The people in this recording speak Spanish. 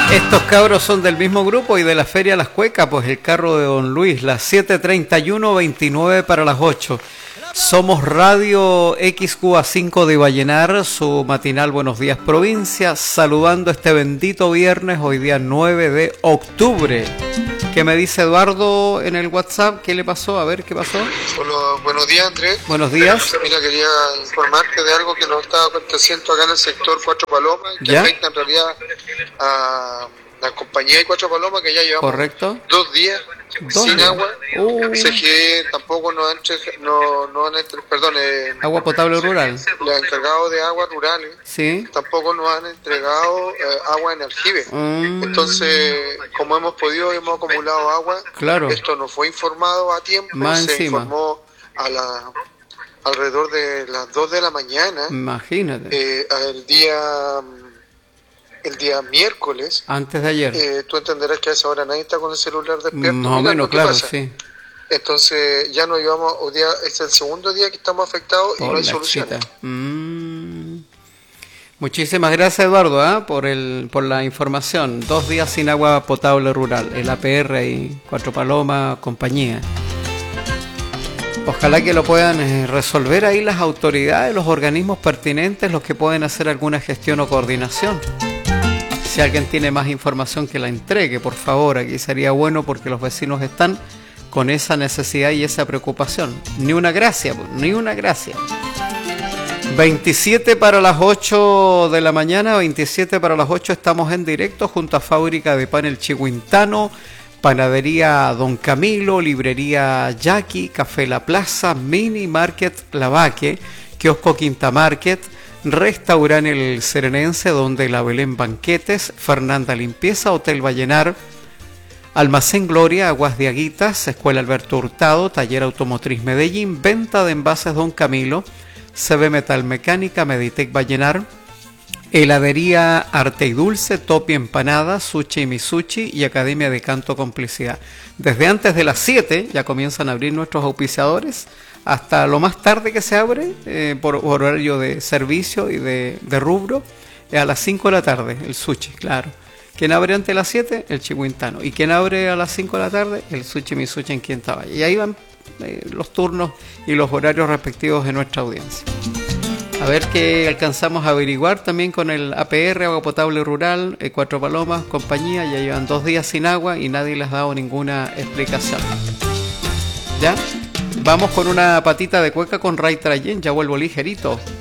Estos cabros son del mismo grupo y de la Feria Las Cuecas, pues el carro de Don Luis, las 7:31, 29 para las 8. Somos Radio XQA5 de Vallenar, su matinal Buenos Días Provincia, saludando este bendito viernes, hoy día 9 de octubre. ¿Qué me dice Eduardo en el WhatsApp? ¿Qué le pasó? A ver, ¿qué pasó? Hola, buenos días, Andrés. Buenos días. Mira, quería informarte de algo que nos está aconteciendo acá en el sector Cuatro Palomas, que ¿Ya? afecta en realidad a la compañía de Cuatro Palomas, que ya llevamos Correcto. 2 días sin agua. CGE tampoco nos han Agua potable rural. los encargados de aguas rurales Sí. tampoco nos han entregado agua en aljibe. Entonces, como hemos podido, hemos acumulado agua. Claro. Esto no fue informado a tiempo. Más Se encima. informó alrededor de las 2 de la mañana. Imagínate. El día miércoles. Antes de ayer. Tú entenderás que a esa hora nadie está con el celular despierto. Más o menos, ¿qué claro, pasa? sí. Entonces ya nos llevamos, hoy día es el segundo día que estamos afectados y no hay la soluciones. chita. Muchísimas gracias, Eduardo, por la información. 2 días sin agua potable rural, el APR y Cuatro Palomas, compañía. Ojalá que lo puedan resolver ahí las autoridades, los organismos pertinentes, los que pueden hacer alguna gestión o coordinación. Si alguien tiene más información, que la entregue, por favor. Aquí sería bueno porque los vecinos están con esa necesidad y esa preocupación. Ni una gracia, ni una gracia. 27 para las 8 de la mañana, 27 para las 8, estamos en directo junto a Fábrica de Pan El Chihuintano, Panadería Don Camilo, Librería Jackie, Café La Plaza, Mini Market Lavaque, Kiosco Quinta Market, Restaurante El Serenense, donde la Belén Banquetes, Fernanda Limpieza, Hotel Vallenar, Almacén Gloria, Aguas de Aguitas, Escuela Alberto Hurtado, Taller Automotriz Medellín, Venta de Envases Don Camilo, CB Metal Mecánica, Meditec Vallenar, Heladería Arte y Dulce, Topi Empanada, Sushi y Misuchi y Academia de Canto Complicidad. Desde antes de las 7 ya comienzan a abrir nuestros auspiciadores, hasta lo más tarde que se abre, por horario de servicio y de rubro, a las 5 de la tarde, el sushi, claro. ¿Quién abre antes de las 7? El Chihuintano. ¿Y quién abre a las 5 de la tarde? El Sushi Misuchi en Quinta Valle. Y ahí van los turnos y los horarios respectivos de nuestra audiencia. A ver qué alcanzamos a averiguar también con el APR, Agua Potable Rural, Cuatro Palomas, compañía. Ya llevan 2 días sin agua y nadie les ha dado ninguna explicación. ¿Ya? Vamos con una patita de cueca con Ray Trayen. Ya vuelvo ligerito.